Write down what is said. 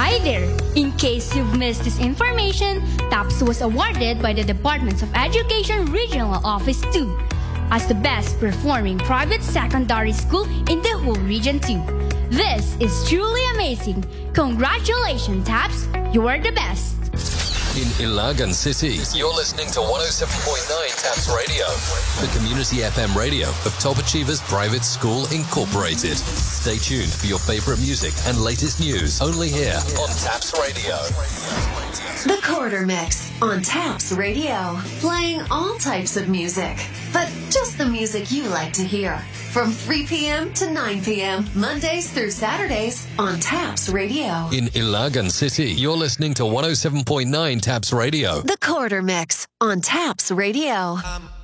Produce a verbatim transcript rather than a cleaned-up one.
Hi there! In case you've missed this information, TAPS was awarded by the Department of Education Regional Office two as the best performing private secondary school in the whole Region two. This is truly amazing. Congratulations, TAPS! You are the best! In Ilagan City, you're listening to one oh seven point nine TAPS Radio, the community F M radio of Top Achievers Private School Incorporated. Stay tuned for your favorite music and latest news only here on TAPS Radio. The Quarter Mix on TAPS Radio, playing all types of music, but just the music you like to hear. From three p.m. to nine p.m., Mondays through Saturdays on TAPS Radio. In Ilagan City, you're listening to one oh seven point nine TAPS Radio. The Quarter Mix on TAPS Radio. Um.